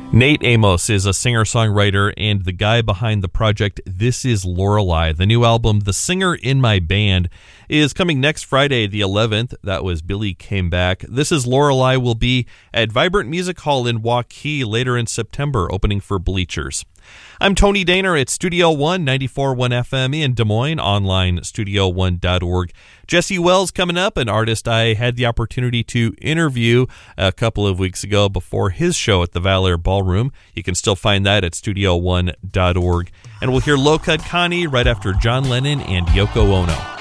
Nate Amos is a singer-songwriter and the guy behind the project This Is Lorelei. The new album, The Singer in My Band, is coming next Friday, the 11th. That was Billy Came Back. This Is Lorelei will be at Vibrant Music Hall in Waukee later in September, opening for Bleachers. I'm Tony Daner at Studio One, 94.1 FM in Des Moines, online studio1.org. Jesse Wells coming up, an artist I had the opportunity to interview a couple of weeks ago before his show at the Valor Ballroom. You can still find that at studio1.org. And we'll hear Low Cut Connie right after John Lennon and Yoko Ono.